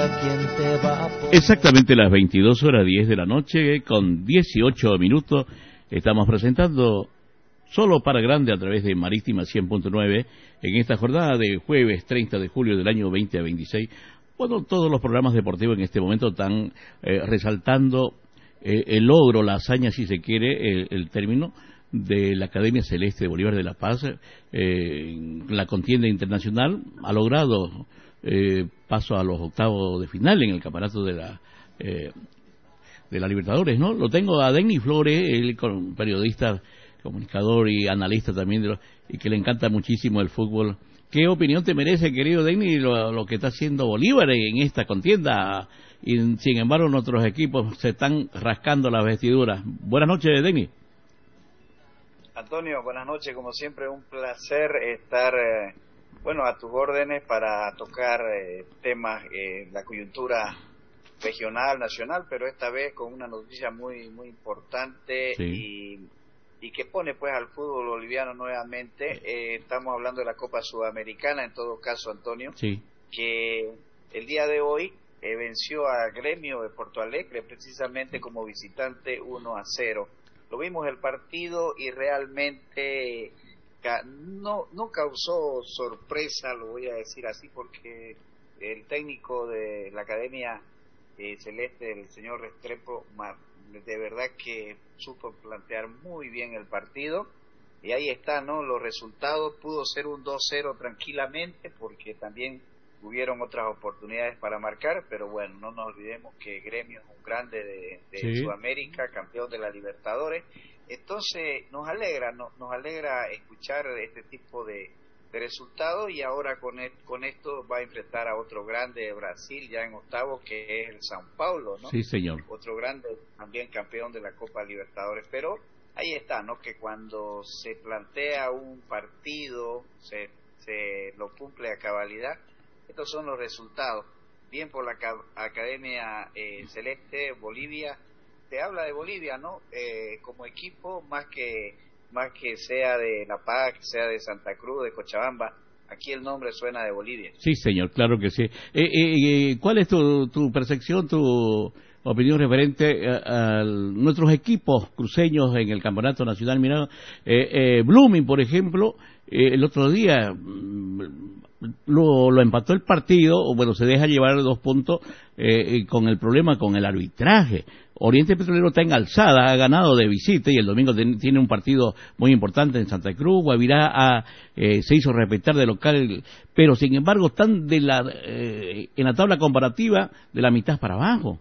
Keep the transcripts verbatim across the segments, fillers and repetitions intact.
quien te va a poner. Exactamente las veintidós horas diez de la noche, con dieciocho minutos, estamos presentando Solo para Grande a través de Marítima cien punto nueve en esta jornada de jueves treinta de julio del año veinte veintiséis. Bueno, todos los programas deportivos en este momento están eh, resaltando eh, el logro, la hazaña, si se quiere, el, el término de la Academia Celeste de Bolívar de La Paz. Eh, la contienda internacional ha logrado eh, paso a los octavos de final en el campeonato de la eh, de la Libertadores, ¿no? Lo tengo a Denny Flores, él con periodista, comunicador y analista también, de lo, y que le encanta muchísimo el fútbol. ¿Qué opinión te merece, querido Denny, lo, lo que está haciendo Bolívar en esta contienda? Y sin embargo, nuestros equipos se están rascando las vestiduras. Buenas noches, Denny. Antonio, buenas noches. Como siempre, un placer estar, eh, bueno, a tus órdenes para tocar eh, temas, eh, la coyuntura regional, nacional, pero esta vez con una noticia muy, muy importante. Sí. y y que pone pues al fútbol boliviano nuevamente. Eh, estamos hablando de la Copa Sudamericana, en todo caso, Antonio, sí. que el día de hoy eh, venció a Gremio de Porto Alegre, precisamente como visitante uno a cero. Lo vimos el partido y realmente ca no, no causó sorpresa, lo voy a decir así, porque el técnico de la Academia eh, Celeste, el señor Restrepo, de verdad que supo plantear muy bien el partido, y ahí está, ¿no? Los resultados. Pudo ser un dos cero tranquilamente, porque también hubieron otras oportunidades para marcar, pero bueno, no nos olvidemos que Gremio es un grande de, de sí. Sudamérica, campeón de la Libertadores. Entonces nos alegra, no, nos alegra escuchar este tipo de, de resultados, y ahora con, el, con esto va a enfrentar a otro grande de Brasil ya en octavos, que es el São Paulo, ¿no? Sí, señor. Otro grande, también campeón de la Copa Libertadores. Pero ahí está, ¿no? Que cuando se plantea un partido, se, se lo cumple a cabalidad. Estos son los resultados. Bien por la Academia eh, Celeste. Bolivia, te habla de Bolivia, ¿no? Eh, como equipo, más que más que sea de La Paz, que sea de Santa Cruz, de Cochabamba, aquí el nombre suena de Bolivia. Sí, señor, claro que sí. Eh, eh, ¿Cuál es tu, tu percepción, tu opinión referente a, a nuestros equipos cruceños en el Campeonato Nacional? Mira, eh, eh, Blooming, por ejemplo, eh, el otro día lo, lo empató el partido, o bueno, se deja llevar dos puntos eh, con el problema con el arbitraje. Oriente Petrolero está en alzada, ha ganado de visita, y el domingo ten, tiene un partido muy importante en Santa Cruz. Guavirá ha, eh, se hizo respetar de local, pero sin embargo están de la eh, en la tabla comparativa de la mitad para abajo.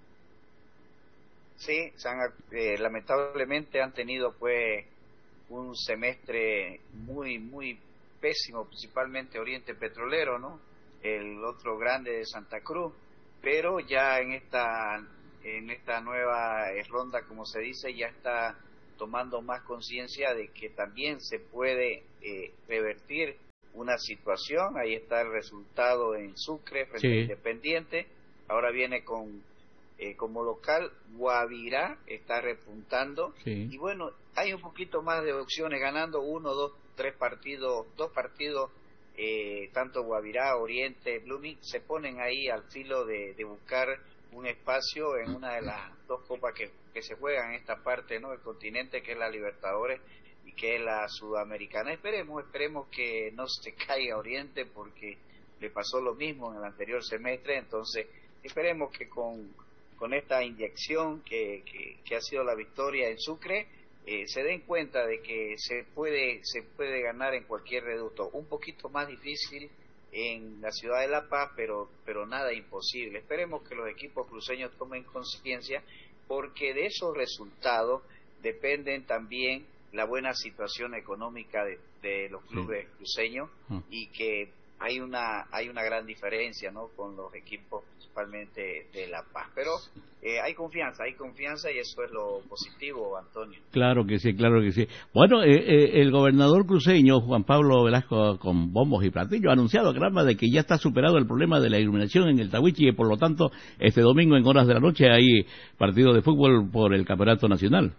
Sí, se han, eh, lamentablemente han tenido pues un semestre muy, muy pésimo, principalmente Oriente Petrolero, ¿no? El otro grande de Santa Cruz, pero ya en esta en esta nueva ronda, como se dice, ya está tomando más conciencia de que también se puede eh, revertir una situación. Ahí está el resultado en Sucre frente sí. a Independiente. Ahora viene con eh, como local Guavirá, está repuntando, sí. y bueno, hay un poquito más de opciones, ganando uno, dos, tres partidos, dos partidos, eh, tanto Guavirá, Oriente, Blooming, se ponen ahí al filo de, de buscar un espacio en una de las dos copas que, que se juegan en esta parte, ¿no?, del continente, que es la Libertadores y que es la Sudamericana. Esperemos, esperemos que no se caiga Oriente, porque le pasó lo mismo en el anterior semestre. Entonces esperemos que con, con esta inyección que, que, que ha sido la victoria en Sucre, eh, se den cuenta de que se puede, se puede ganar en cualquier reducto. Un poquito más difícil en la ciudad de La Paz, pero pero nada imposible. Esperemos que los equipos cruceños tomen conciencia, porque de esos resultados dependen también la buena situación económica de, de los clubes sí. cruceños, uh. y que hay una hay una gran diferencia, ¿no?, con los equipos principalmente de La Paz. Pero eh, hay confianza, hay confianza, y eso es lo positivo, Antonio. Claro que sí, claro que sí. Bueno, eh, eh, el gobernador cruceño, Juan Pablo Velasco, con bombos y platillos, ha anunciado, caramba, de que ya está superado el problema de la iluminación en el Tahuichi, y por lo tanto, este domingo en horas de la noche hay partido de fútbol por el Campeonato Nacional.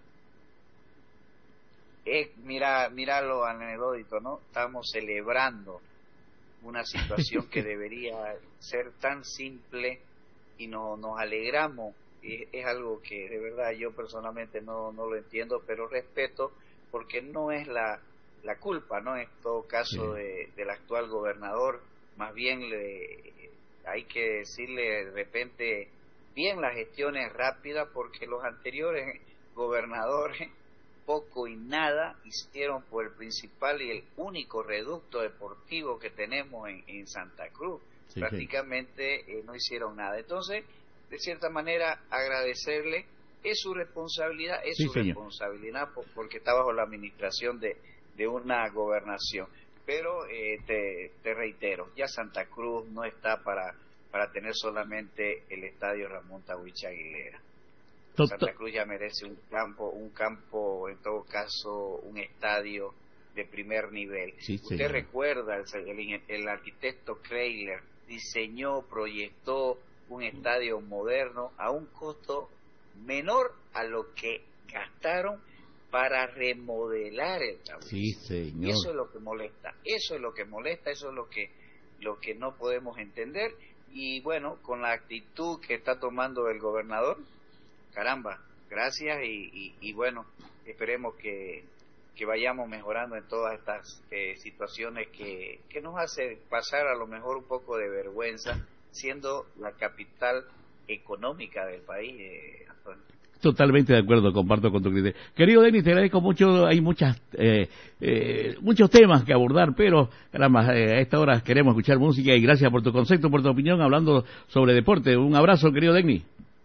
Eh, mira, mira lo anecdótico, ¿no? Estamos celebrando una situación que debería ser tan simple y no, nos alegramos. Y es algo que de verdad yo personalmente no, no lo entiendo, pero respeto, porque no es la, la culpa, ¿no? En todo caso sí. de, del actual gobernador, más bien le, hay que decirle de repente bien las gestiones rápidas, porque los anteriores gobernadores poco y nada hicieron por el principal y el único reducto deportivo que tenemos en, en Santa Cruz. Sí, prácticamente sí. Eh, no hicieron nada. Entonces, de cierta manera, agradecerle, es su responsabilidad, es sí, su señor. responsabilidad porque está bajo la administración de, de una gobernación. Pero eh, te, te reitero, ya Santa Cruz no está para, para tener solamente el estadio Ramón Tawich Aguilera. Santa Cruz ya merece un campo, un campo, en todo caso, un estadio de primer nivel. Sí, Usted señor. recuerda, el, el, el arquitecto Kreiler diseñó, proyectó un estadio moderno a un costo menor a lo que gastaron para remodelar el Tawich. Sí, señor. Y eso es lo que molesta, eso es lo que molesta, eso es lo que, lo que no podemos entender. Y bueno, con la actitud que está tomando el gobernador, caramba, gracias y, y, y bueno, esperemos que, que vayamos mejorando en todas estas eh, situaciones que, que nos hace pasar a lo mejor un poco de vergüenza, siendo la capital económica del país, eh, Antonio. Totalmente de acuerdo, comparto con tu criterio. Querido Denis, te agradezco mucho, hay muchas eh, eh, muchos temas que abordar, pero caramba, eh, a esta hora queremos escuchar música y gracias por tu concepto, por tu opinión, hablando sobre deporte. Un abrazo, querido Denis.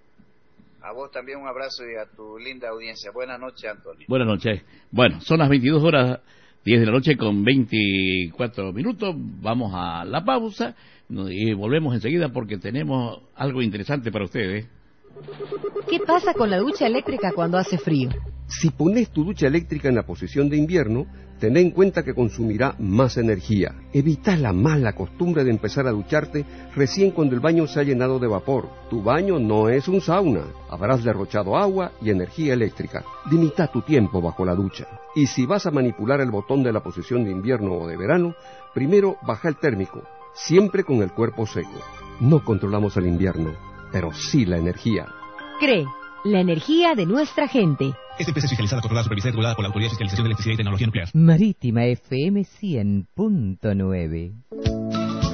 A vos también un abrazo y a tu linda audiencia. Buenas noches, Antonio. Buenas noches. Bueno, son las veintidós horas, diez de la noche con veinticuatro minutos. Vamos a la pausa y volvemos enseguida porque tenemos algo interesante para ustedes. ¿Qué pasa con la ducha eléctrica cuando hace frío? Si pones tu ducha eléctrica en la posición de invierno, ten en cuenta que consumirá más energía. Evita la mala costumbre de empezar a ducharte recién cuando el baño se ha llenado de vapor. Tu baño no es un sauna. Habrás derrochado agua y energía eléctrica. Limita tu tiempo bajo la ducha. Y si vas a manipular el botón de la posición de invierno o de verano, primero baja el térmico, siempre con el cuerpo seco. No controlamos el invierno, pero sí la energía. CRE, la energía de nuestra gente. Esta empresa es fiscalizada, controlada, supervisada y regulada por la Autoridad de Fiscalización de Electricidad y Tecnología Nuclear. Marítima F M cien punto nueve.